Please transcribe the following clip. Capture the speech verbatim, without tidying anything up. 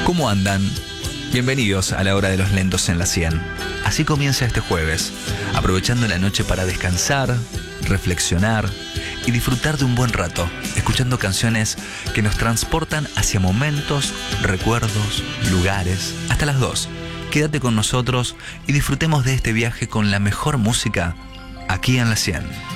¿Cómo andan? Bienvenidos a la hora de los lentos en la cien. Así comienza este jueves, aprovechando la noche para descansar, reflexionar y disfrutar de un buen rato, escuchando canciones que nos transportan hacia momentos, recuerdos, lugares, hasta las dos. Quédate con nosotros y disfrutemos de este viaje con la mejor música aquí en la cien.